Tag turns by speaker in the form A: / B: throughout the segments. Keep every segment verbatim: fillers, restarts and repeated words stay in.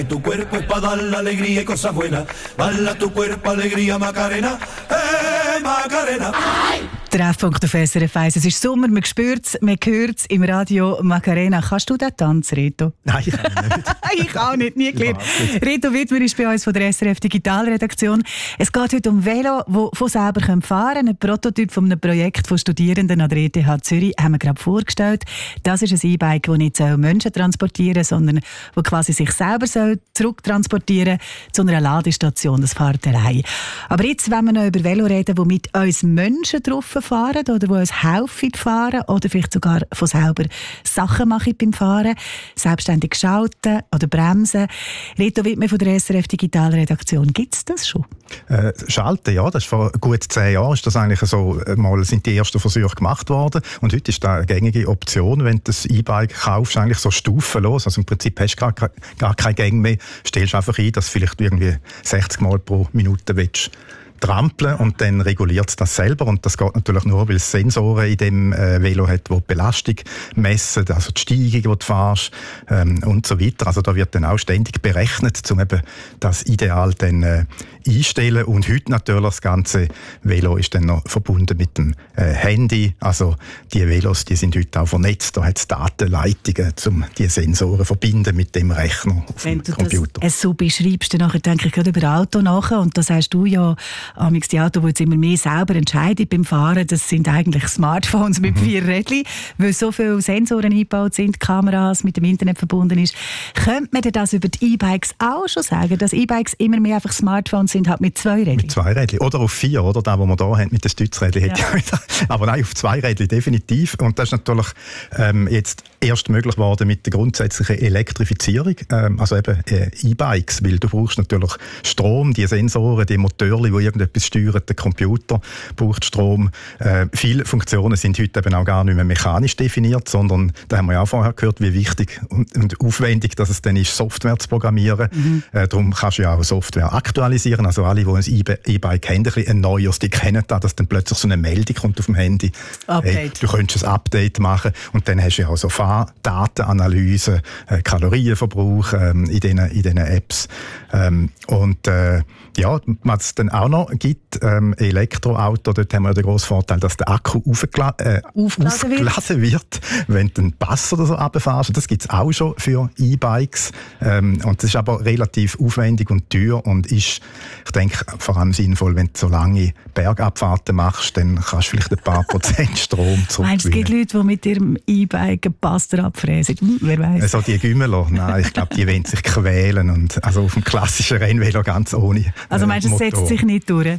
A: Tu cuerpo es para dar la alegría y cosas buenas. Bala tu cuerpo, alegría, Macarena. Hey, Macarena.
B: Treffpunkt auf S R F eins. Es ist Sommer, man spürt es, man hört es im Radio Macarena. Kannst du den tanzen, Reto?
C: Nein, ich kann nicht.
B: Ich auch nicht, nie gelernt. Reto Wittmer ist bei uns von der S R F Digitalredaktion. Es geht heute um Velo, die von selber fahren können. Ein Prototyp von einem Projekt von Studierenden an der E T H Zürich haben wir gerade vorgestellt. Das ist ein E-Bike, das nicht Menschen transportieren soll, sondern das quasi sich selber soll zurücktransportieren zu einer Ladestation. Das fährt allein. Aber jetzt wollen wir noch über Velo reden, die mit uns Menschen drauf fahren oder die uns helfen fahren oder vielleicht sogar von selber Sachen machen beim Fahren, selbstständig schalten oder bremsen. Reto Wittmer von der S R F Digitalredaktion, gibt es das schon?
C: Äh, schalten, ja, das ist vor gut zehn Jahren ist das eigentlich so, mal sind die ersten Versuche gemacht worden und heute ist das eine gängige Option, wenn du das E-Bike kaufst, eigentlich so stufenlos, also im Prinzip hast du gar, gar keine Gänge mehr, stellst einfach ein, dass du vielleicht irgendwie sechzig Mal pro Minute willst trampeln und dann reguliert es das selber und das geht natürlich nur, weil es Sensoren in dem äh, Velo hat, die die Belastung messen, also die Steigung, die du fährst ähm, und so weiter. Also da wird dann auch ständig berechnet, um eben das Ideal dann äh, einstellen und heute natürlich das ganze Velo ist dann noch verbunden mit dem äh, Handy, also die Velos, die sind heute auch vernetzt, da hat es Datenleitungen, um die Sensoren zu verbinden mit dem Rechner auf
B: Wenn
C: dem Computer.
B: Wenn du das so beschreibst, dann denke ich gerade über Auto nach und das sagst du ja, Amix, die Autos, die jetzt immer mehr selber entscheiden beim Fahren, das sind eigentlich Smartphones mit mhm. vier Rädchen, weil so viele Sensoren eingebaut sind, Kameras mit dem Internet verbunden ist. Könnte man denn das über die E-Bikes auch schon sagen, dass E-Bikes immer mehr einfach Smartphones sind, halt mit zwei Rädchen? Mit
C: zwei Rädchen. Oder auf vier, oder? Das, was wir hier haben mit den Stützrädchen. Ja. Aber nein, auf zwei Rädchen definitiv. Und das ist natürlich ähm, jetzt erst möglich geworden mit der grundsätzlichen Elektrifizierung. Ähm, also eben äh, E-Bikes, weil du brauchst natürlich Strom, die Sensoren, die Motoren, die irgendetwas steuern, der Computer braucht Strom. Äh, viele Funktionen sind heute eben auch gar nicht mehr mechanisch definiert, sondern, da haben wir ja auch vorher gehört, wie wichtig und, und aufwendig dass es dann ist, Software zu programmieren. Mhm. Äh, darum kannst du ja auch Software aktualisieren. Also alle, die ein E-Bike haben, ein, ein neues, die kennen das, dass dann plötzlich so eine Meldung kommt auf dem Handy. Hey, du könntest ein Update machen und dann hast du ja auch so Fahrdatenanalyse, äh, Kalorienverbrauch ähm, in diesen in diesen Apps. Ähm, und äh, ja, was es dann auch noch gibt, ähm, Elektroauto, dort haben wir ja den grossen Vorteil, dass der Akku aufgela- äh, aufgeladen wird. wird, wenn du einen Pass oder so runterfährst. Das gibt es auch schon für E-Bikes. Ähm, und das ist aber relativ aufwendig und teuer und ist, ich denke, vor allem sinnvoll, wenn du so lange Bergabfahrten machst, dann kannst du vielleicht ein paar Prozent Strom zurückgewinnen.
B: Meinst du, es gibt Leute, die mit ihrem E-Bike einen Pass abfräsen? Hm, wer weiß?
C: Also die Gümmeler, nein, ich glaube, die wollen sich quälen. Und also auf dem klassischen Rennvelo ganz ohne äh,
B: Also meinst du, es setzt sich nicht durch?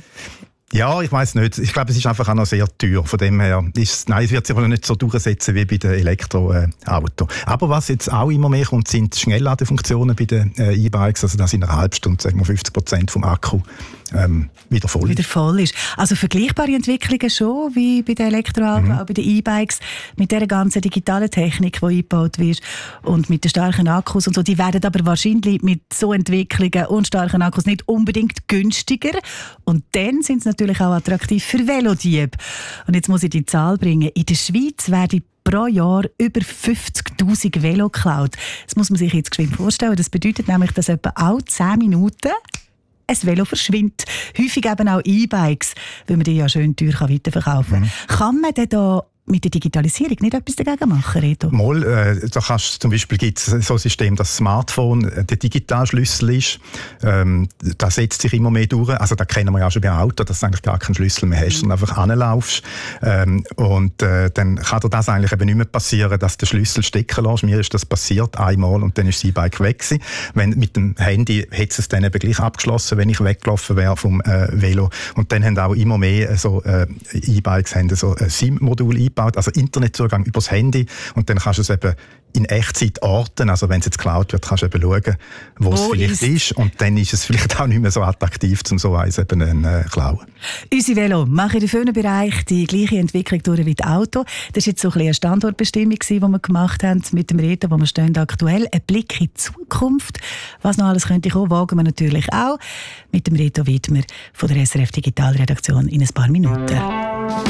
C: Ja, ich weiss nicht. Ich glaube, es ist einfach auch noch sehr teuer. Von dem her ist, nein, es wird sich aber nicht so durchsetzen wie bei den Elektroautos. Aber was jetzt auch immer mehr kommt, sind Schnellladefunktionen bei den äh, E-Bikes. Also dass in einer halben Stunde, sagen wir, fünfzig Prozent vom Akku ähm, wieder voll
B: wieder voll ist. Also vergleichbare Entwicklungen schon wie bei den Elektroautos, mhm. auch bei den E-Bikes, mit der ganzen digitalen Technik, die eingebaut wird und mit den starken Akkus und so. Die werden aber wahrscheinlich mit so Entwicklungen und starken Akkus nicht unbedingt günstiger. Und dann sind es natürlich auch attraktiv für Velodiebe. Und jetzt muss ich die Zahl bringen. In der Schweiz werden pro Jahr über fünfzigtausend Velo geklaut. Das muss man sich jetzt geschwind vorstellen. Das bedeutet nämlich, dass etwa alle zehn Minuten ein Velo verschwindet. Häufig eben auch E-Bikes, weil man die ja schön teuer weiterverkaufen kann. Mhm. Kann man denn da mit der Digitalisierung nicht etwas dagegen machen, Reto?
C: Mal, äh, da kannst, zum Beispiel gibt es so ein System, dass das Smartphone der Digitalschlüssel ist. Ähm, das setzt sich immer mehr durch. Also da kennen wir ja auch schon bei Auto, dass du eigentlich gar keinen Schlüssel mehr hast, sondern einfach hinlaufst. Ähm, und äh, dann kann dir das eigentlich eben nicht mehr passieren, dass du den Schlüssel stecken lässt. Mir ist das passiert einmal und dann ist das E-Bike weg gewesen. Wenn, mit dem Handy hätte es dann eben gleich abgeschlossen, wenn ich weggelaufen wäre vom äh, Velo. Und dann haben auch immer mehr so äh, E-Bikes haben so ein SIM-Modul eingebaut, also Internetzugang übers Handy und dann kannst du es eben in Echtzeit orten, also wenn es jetzt geklaut wird, kannst du eben schauen, wo, wo es vielleicht ist. ist und dann ist es vielleicht auch nicht mehr so attraktiv, um so eins eben äh, klauen.
B: Unsere Velo machen in vielen Bereichen die gleiche Entwicklung durch wie das Auto. Das war jetzt so ein bisschen eine Standortbestimmung, die wir gemacht haben mit dem Reto, wo wir stehen aktuell. Ein Blick in die Zukunft. Was noch alles könnte kommen, wagen wir natürlich auch mit dem Reto Wittmer von der S R F Digitalredaktion in ein paar Minuten.